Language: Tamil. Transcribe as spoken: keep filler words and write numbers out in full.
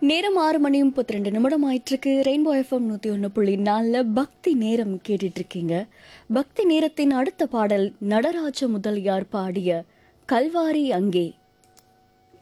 நேரம் ஆறு மணி முப்பத்தி ரெண்டு நிமிடம் ஆயிட்டிருக்கு. ரெயின்போ எஃப்எம் நூற்றி ஒன்று புள்ளி நாலில் பக்தி நேரம் கேட்டுட்டு இருக்கீங்க. பக்தி நேரத்தின் அடுத்த பாடல் நடராஜ முதலியார் பாடிய கல்வாரி அங்கே